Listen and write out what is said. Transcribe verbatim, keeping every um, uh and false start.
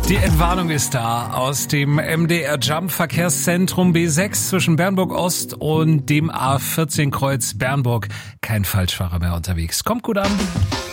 Die Entwarnung ist da aus dem M D R Jump Verkehrszentrum B sechs zwischen Bernburg Ost und dem A vierzehn Kreuz Bernburg. Kein Falschfahrer mehr unterwegs. Kommt gut an.